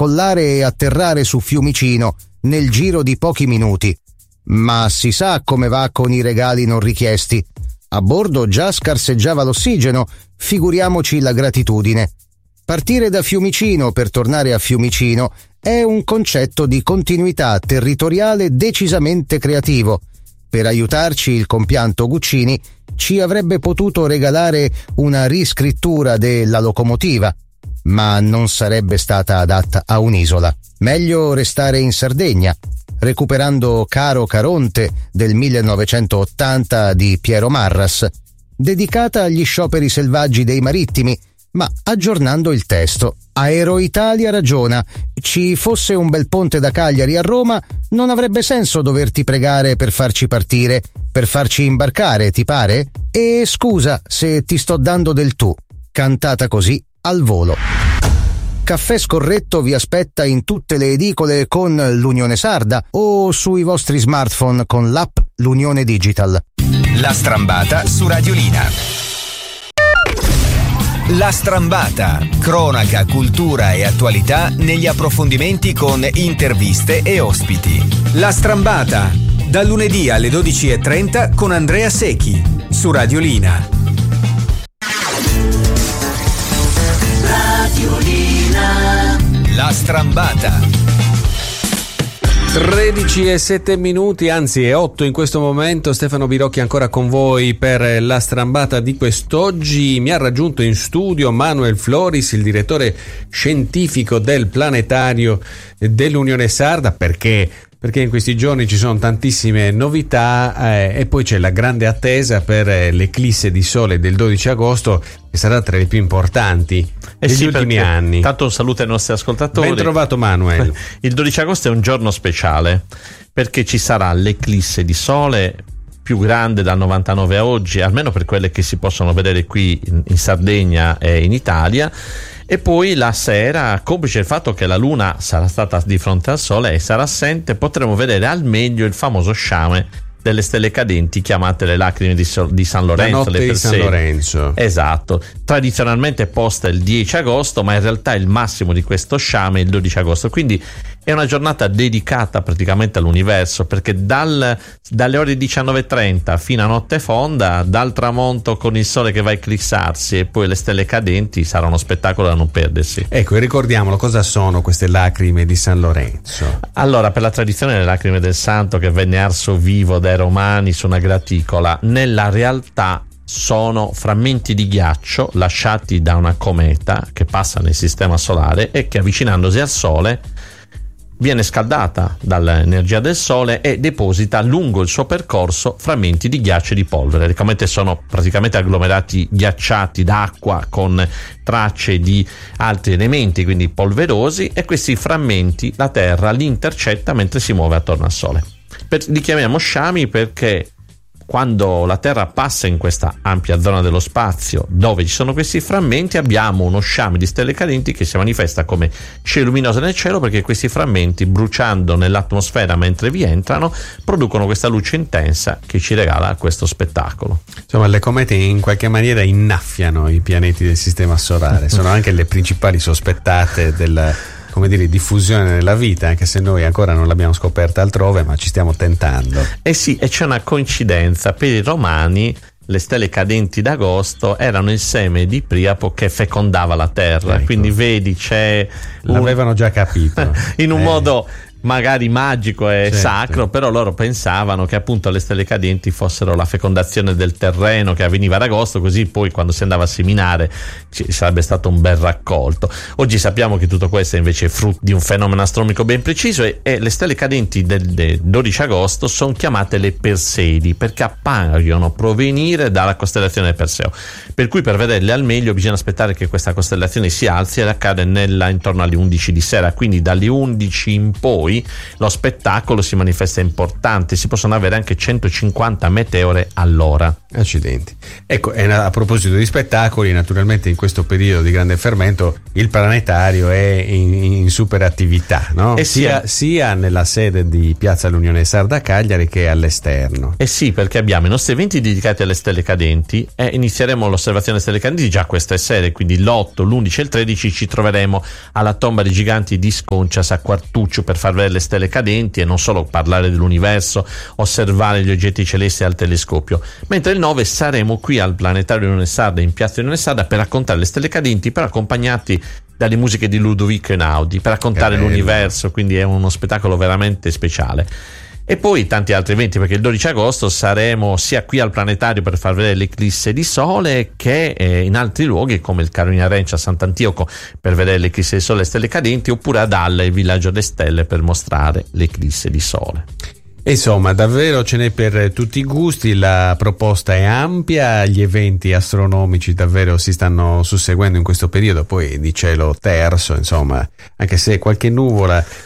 decollare e atterrare su Fiumicino nel giro di pochi minuti. Ma si sa come va con i regali non richiesti. A bordo già scarseggiava l'ossigeno, figuriamoci la gratitudine. Partire da Fiumicino per tornare a Fiumicino è un concetto di continuità territoriale decisamente creativo. Per aiutarci il compianto Guccini ci avrebbe potuto regalare una riscrittura della locomotiva, ma non sarebbe stata adatta a un'isola. Meglio restare in Sardegna, recuperando Caro Caronte del 1980 di Piero Marras, dedicata agli scioperi selvaggi dei marittimi, ma aggiornando il testo. Aero Italia ragiona, ci fosse un bel ponte da Cagliari a Roma, non avrebbe senso doverti pregare per farci partire, per farci imbarcare, ti pare? E scusa se ti sto dando del tu, cantata così al volo. Caffè Scorretto vi aspetta in tutte le edicole con l'Unione Sarda o sui vostri smartphone con l'app L'Unione Digital. La Strambata su Radiolina. La Strambata, cronaca, cultura e attualità negli approfondimenti con interviste e ospiti. La Strambata, dal lunedì alle 12:30 con Andrea Secchi, su Radiolina. Radiolina. La Strambata. 13:07, anzi è 8 in questo momento. Stefano Birocchi ancora con voi per la Strambata di quest'oggi. Mi ha raggiunto in studio Manuel Floris, il direttore scientifico del planetario dell'Unione Sarda, perché in questi giorni ci sono tantissime novità e poi c'è la grande attesa per l'eclisse di sole del 12 agosto, che sarà tra le più importanti degli ultimi anni. Tanto un saluto ai nostri ascoltatori. Ben trovato Manuel. Il 12 agosto è un giorno speciale perché ci sarà l'eclisse di sole più grande dal 99 a oggi, almeno per quelle che si possono vedere qui in Sardegna e in Italia. E poi la sera, complice il fatto che la luna sarà stata di fronte al sole e sarà assente, potremo vedere al meglio il famoso sciame delle stelle cadenti, chiamate le lacrime di San Lorenzo. La notte di San Lorenzo. Esatto, tradizionalmente posta il 10 agosto, ma in realtà il massimo di questo sciame è il 12 agosto, quindi è una giornata dedicata praticamente all'universo, perché dalle ore 19:30 fino a notte fonda, dal tramonto con il sole che va a eclissarsi e poi le stelle cadenti, sarà uno spettacolo da non perdersi. Ecco, e ricordiamolo, cosa sono queste lacrime di San Lorenzo? Allora, per la tradizione delle lacrime del santo, che venne arso vivo dai romani su una graticola, nella realtà sono frammenti di ghiaccio lasciati da una cometa che passa nel sistema solare e che, avvicinandosi al sole, viene scaldata dall'energia del sole e deposita lungo il suo percorso frammenti di ghiaccio e di polvere. Le comete sono praticamente agglomerati ghiacciati d'acqua con tracce di altri elementi, quindi polverosi, e questi frammenti la Terra li intercetta mentre si muove attorno al sole. Li chiamiamo sciami perché quando la Terra passa in questa ampia zona dello spazio dove ci sono questi frammenti, abbiamo uno sciame di stelle cadenti che si manifesta come scie luminose nel cielo, perché questi frammenti, bruciando nell'atmosfera mentre vi entrano, producono questa luce intensa che ci regala questo spettacolo. Insomma, le comete in qualche maniera innaffiano i pianeti del sistema solare, sono anche le principali sospettate della, come dire, diffusione nella vita, anche se noi ancora non l'abbiamo scoperta altrove, ma ci stiamo tentando. Eh sì, e c'è una coincidenza: per i romani le stelle cadenti d'agosto erano il seme di Priapo che fecondava la terra, ecco. Quindi vedi, l'avevano già capito in un modo magari magico e certo, sacro, però loro pensavano che appunto le stelle cadenti fossero la fecondazione del terreno che avveniva ad agosto, così poi quando si andava a seminare ci sarebbe stato un bel raccolto. Oggi sappiamo che tutto questo è invece frutto di un fenomeno astronomico ben preciso e le stelle cadenti del 12 agosto sono chiamate le Perseidi perché appaiono provenire dalla costellazione del Perseo, per cui per vederle al meglio bisogna aspettare che questa costellazione si alzi ed accade intorno alle 11 di sera, quindi dalle 11 in poi poi lo spettacolo si manifesta importante, si possono avere anche 150 meteore all'ora. Accidenti. Ecco, a proposito di spettacoli, naturalmente in questo periodo di grande fermento il planetario è in super attività, no? Sia nella sede di Piazza l'Unione Sarda a Cagliari che all'esterno. Sì, perché abbiamo i nostri eventi dedicati alle stelle cadenti e inizieremo l'osservazione delle stelle cadenti già questa sera, quindi l'8, l'11 e il 13 ci troveremo alla tomba dei giganti di Sconcias a Quartuccio per far vedere le stelle cadenti e non solo parlare dell'universo, osservare gli oggetti celesti al telescopio, mentre il 9 saremo qui al Planetario Unione Sarda in Piazza Unione Sarda per raccontare le stelle cadenti, però accompagnati dalle musiche di Ludovico Einaudi per raccontare l'universo, quindi è uno spettacolo veramente speciale. E poi tanti altri eventi, perché il 12 agosto saremo sia qui al Planetario per far vedere l'eclisse di sole che in altri luoghi come il Carolina Rencia a Sant'Antioco per vedere l'eclisse di sole e le stelle cadenti, oppure ad Alla, il villaggio delle stelle, per mostrare l'eclisse di sole. Insomma, davvero ce n'è per tutti i gusti, la proposta è ampia, gli eventi astronomici davvero si stanno susseguendo in questo periodo, poi di cielo terso, insomma, anche se qualche nuvola